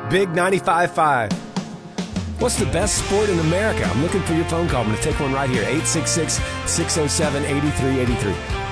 Big 95.5. What's the best sport in America? I'm looking for your phone call. I'm going to take one right here, 866-607-8383.